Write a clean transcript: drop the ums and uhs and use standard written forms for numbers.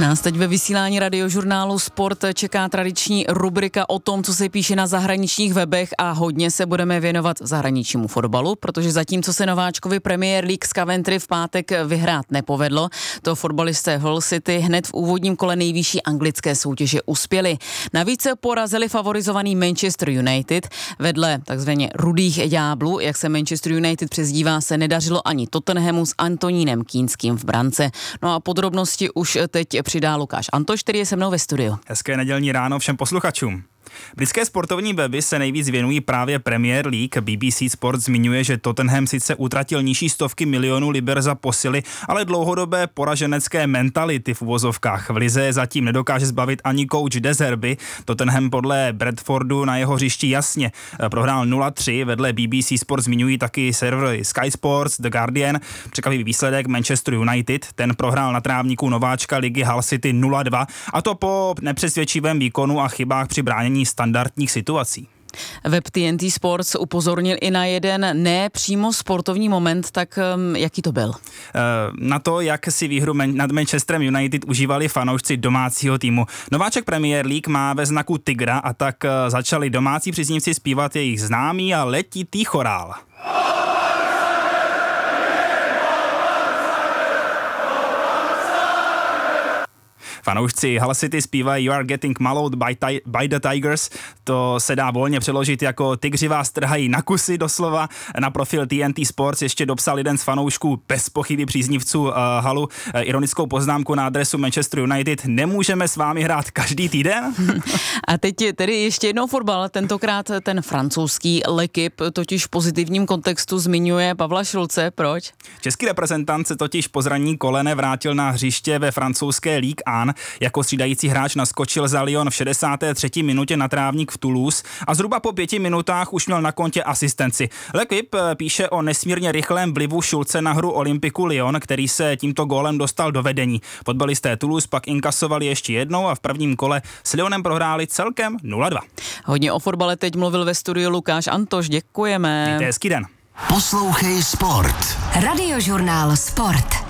Nás teď ve vysílání Radiožurnálu Sport čeká tradiční rubrika o tom, co se píše na zahraničních webech a hodně se budeme věnovat zahraničnímu fotbalu, protože zatímco se nováčkovi Premier League z Coventry v pátek vyhrát nepovedlo, to fotbalisté Hull City hned v úvodním kole nejvyšší anglické soutěže uspěli. Navíc porazili favorizovaný Manchester United. Vedle takzvaně rudých ďáblů, jak se Manchester United přezdívá, se nedařilo ani Tottenhamu s Antonínem Kínským v brance. No a podrobnosti už teď přidá Lukáš Antoš, který je se mnou ve studiu. Hezké nedělní ráno všem posluchačům. Britské sportovní weby se nejvíc věnují právě Premier League. BBC Sport zmiňuje, že Tottenham sice utratil nižší stovky milionů liber za posily, ale dlouhodobé poraženecké mentality v uvozovkách v lize zatím nedokáže zbavit ani coach De Zerbi. Tottenham podle Bradfordu na jeho hřišti jasně prohrál 0-3. Vedle BBC Sport zmiňují taky servery Sky Sports, The Guardian. Překvapivý výsledek Manchester United, ten prohrál na trávníku nováčka ligy Hull City 0-2, a to po nepřesvědčivém výkonu a chybách při bránění standardních situací. Web TNT Sports upozornil i na jeden ne přímo sportovní moment, tak jaký to byl? Na to, jak si výhru nad Manchesterem United užívali fanoušci domácího týmu. Nováček Premier League má ve znaku tygra, a tak začali domácí příznivci zpívat jejich známý a letitý chorál. Fanoušci Hull City zpívají You are getting mauled by the Tigers. To se dá volně přeložit jako tygři vás trhají na kusy doslova. Na profil TNT Sports ještě dopsal jeden z fanoušků bez pochyby příznivců Hullu ironickou poznámku na adresu Manchester United: nemůžeme s vámi hrát každý týden? A teď tedy ještě jednou fotbal, tentokrát ten francouzský L'Équipe totiž v pozitivním kontextu zmiňuje Pavla Šulce. Proč? Český reprezentant se totiž po zranění kolene vrátil na hřiště ve francouzské Ligue 1. Jako střídající hráč naskočil za Lyon v 63. minutě na trávník v Toulouse a zhruba po 5 minutách už měl na kontě asistenci. L'Équipe píše o nesmírně rychlém vlivu Šulce na hru Olympiku Lyon, který se tímto gólem dostal do vedení. Fotbalisté Toulouse pak inkasovali ještě jednou a v prvním kole s Lyonem prohráli celkem 0-2. Hodně o fotbale teď mluvil ve studiu Lukáš Antoš, děkujeme. Mějte hezký den. Poslouchej Sport. Radiožurnál Sport.